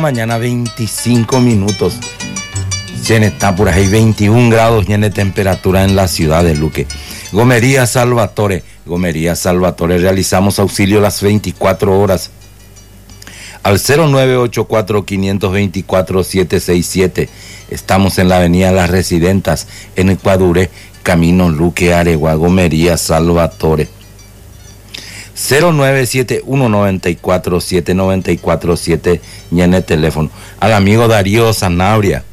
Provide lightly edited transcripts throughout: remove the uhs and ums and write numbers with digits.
Mañana 25 minutos. Está por ahí 21 grados y en temperatura en la ciudad de Luque. Gomería Salvatore. Realizamos auxilio las 24 horas. Al 0984-524-767. Estamos en la avenida Las Residentas, en Ecuadure, camino Luque, Aregua. Gomería Salvatore. 0971-94-794-7 y en el teléfono. Al amigo Darío Sanabria,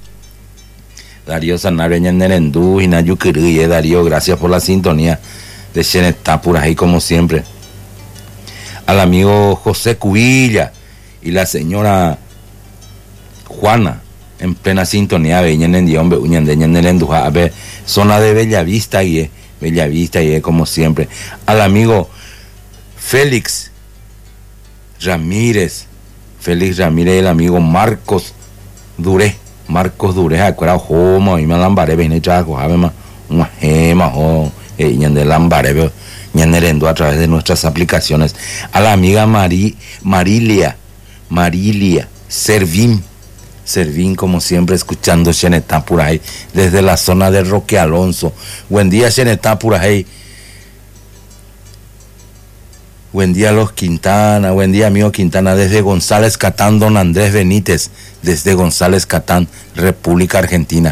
en Nerendú, y Nayuquiri. Darío, gracias por la sintonía de Xenetá, por ahí como siempre. Al amigo José Cubilla y la señora Juana, en plena sintonía, zona de Bellavista y como siempre. Al amigo Félix Ramírez, el amigo Marcos Duré, acuerdo, homo, y me lambaré, viene chaco, habema, una gema, y de lambaré, ñanerendo a través de nuestras aplicaciones. A la amiga Marilia, Servín, como siempre, escuchando Xenetá por ahí, desde la zona de Roque Alonso. Buen día, Xenetá por ahí. Buen día, los Quintana. Buen día, amigo Quintana. Desde González Catán, don Andrés Benítez. Desde González Catán, República Argentina.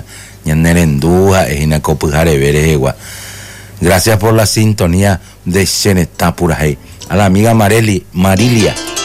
Gracias por la sintonía de Xenetá por ahí. A la amiga Marilia.